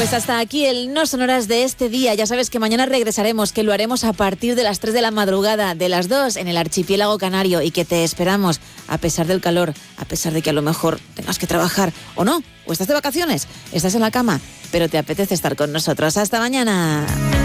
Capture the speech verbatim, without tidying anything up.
Pues hasta aquí el No Sonoras de este día. Ya sabes que mañana regresaremos, que lo haremos a partir de las tres de la madrugada, de las dos en el archipiélago canario, y que te esperamos a pesar del calor, a pesar de que a lo mejor tengas que trabajar o no, o estás de vacaciones, estás en la cama, pero te apetece estar con nosotros. Hasta mañana.